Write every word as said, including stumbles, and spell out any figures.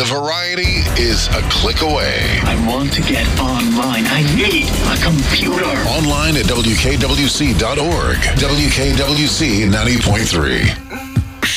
variety is a click away. I want to get online. I need a computer. Online at W K W C dot org. W K W C ninety point three.